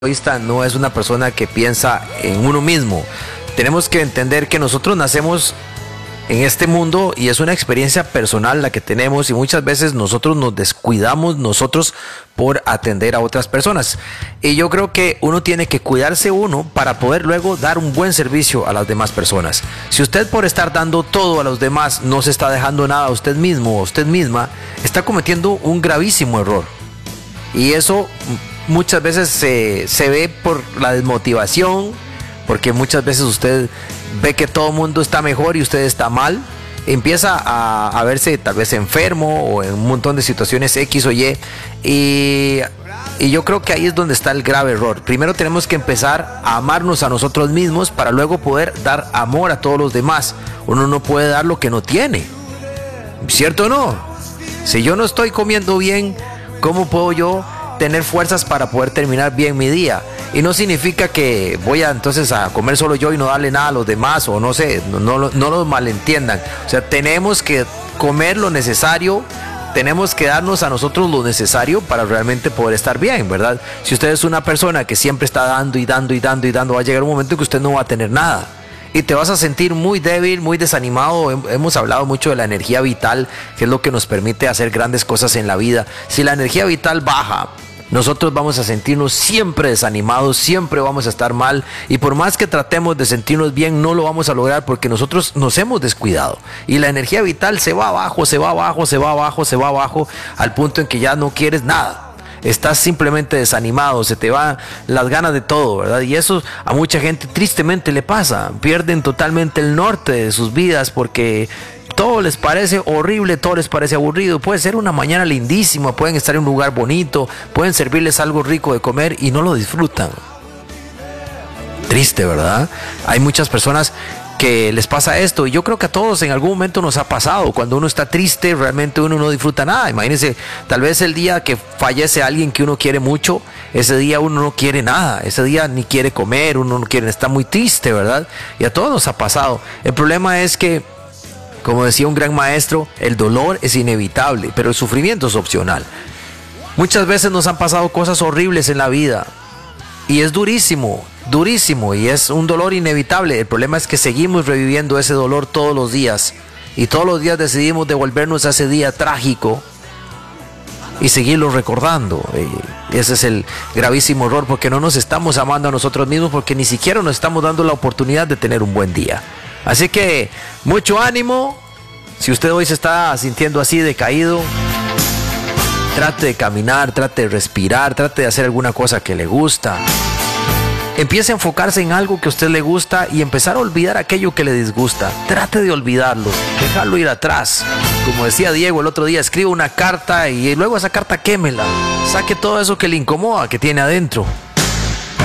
egoísta no es una persona que piensa en uno mismo. Tenemos que entender que nosotros nacemos en este mundo y es una experiencia personal la que tenemos, y muchas veces nosotros nos descuidamos nosotros por atender a otras personas. Y yo creo que uno tiene que cuidarse uno para poder luego dar un buen servicio a las demás personas. Si usted, por estar dando todo a los demás, no se está dejando nada a usted mismo o a usted misma, está cometiendo un gravísimo error. Y eso muchas veces se ve por la desmotivación, porque muchas veces usted ve que todo el mundo está mejor y usted está mal. Empieza a verse tal vez enfermo o en un montón de situaciones X o Y. Y yo creo que ahí es donde está el grave error. Primero tenemos que empezar a amarnos a nosotros mismos para luego poder dar amor a todos los demás. Uno no puede dar lo que no tiene, ¿cierto o no? Si yo no estoy comiendo bien, ¿cómo puedo yo tener fuerzas para poder terminar bien mi día? Y no significa que voy a entonces a comer solo yo y no darle nada a los demás, o no sé, no lo malentiendan. O sea, tenemos que comer lo necesario, tenemos que darnos a nosotros lo necesario para realmente poder estar bien, ¿verdad? Si usted es una persona que siempre está dando y dando y dando y dando, va a llegar un momento en que usted no va a tener nada. Y te vas a sentir muy débil, muy desanimado. Hemos hablado mucho de la energía vital, que es lo que nos permite hacer grandes cosas en la vida. Si la energía vital baja, nosotros vamos a sentirnos siempre desanimados, siempre vamos a estar mal, y por más que tratemos de sentirnos bien, no lo vamos a lograr porque nosotros nos hemos descuidado. Y la energía vital se va abajo, se va abajo, se va abajo, se va abajo, al punto en que ya no quieres nada. Estás simplemente desanimado, se te van las ganas de todo, ¿verdad? Y eso a mucha gente tristemente le pasa. Pierden totalmente el norte de sus vidas porque todo les parece horrible, todo les parece aburrido. Puede ser una mañana lindísima, pueden estar en un lugar bonito, pueden servirles algo rico de comer y no lo disfrutan. Triste, ¿verdad? Hay muchas personas que les pasa esto, y yo creo que a todos en algún momento nos ha pasado. Cuando uno está triste, realmente uno no disfruta nada. Imagínense, tal vez el día que fallece alguien que uno quiere mucho, ese día uno no quiere nada, ese día ni quiere comer, uno no quiere, está muy triste, ¿verdad? Y a todos nos ha pasado. El problema es que, como decía un gran maestro, el dolor es inevitable, pero el sufrimiento es opcional. Muchas veces nos han pasado cosas horribles en la vida y es durísimo, durísimo, y es un dolor inevitable. El problema es que seguimos reviviendo ese dolor todos los días, y todos los días decidimos devolvernos a ese día trágico y seguirlo recordando. Y ese es el gravísimo error, porque no nos estamos amando a nosotros mismos, porque ni siquiera nos estamos dando la oportunidad de tener un buen día. Así que mucho ánimo. Si usted hoy se está sintiendo así decaído, trate de caminar, trate de respirar, trate de hacer alguna cosa que le gusta. Empiece a enfocarse en algo que a usted le gusta y empezar a olvidar aquello que le disgusta. Trate de olvidarlo, dejarlo ir atrás. Como decía Diego el otro día, escriba una carta y luego esa carta quémela. Saque todo eso que le incomoda, que tiene adentro.